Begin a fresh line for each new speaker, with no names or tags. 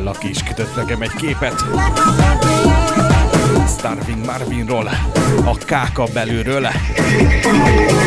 Laki is kötött nekem egy képet Starving Marvinról, a káka belülről.